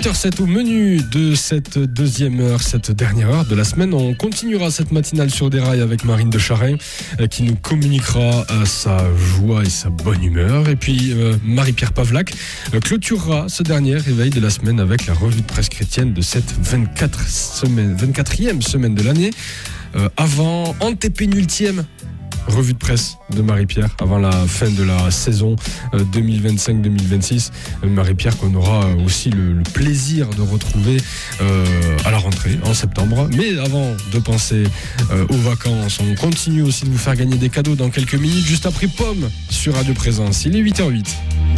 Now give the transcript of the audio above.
8h07 au menu de cette deuxième heure, cette dernière heure de la semaine. On continuera cette matinale sur des rails avec Marine de Charret qui nous communiquera sa joie et sa bonne humeur. Et puis Marie-Pierre Pavlac clôturera ce dernier réveil de la semaine avec la revue de presse chrétienne de cette 24e semaine de l'année. Avant antépénultième revue de presse de Marie-Pierre avant la fin de la saison 2025-2026. Marie-Pierre qu'on aura aussi le plaisir de retrouver à la rentrée en septembre. Mais avant de penser aux vacances, on continue aussi de vous faire gagner des cadeaux dans quelques minutes, juste après Pomme sur Radio Présence. Il est 8h08.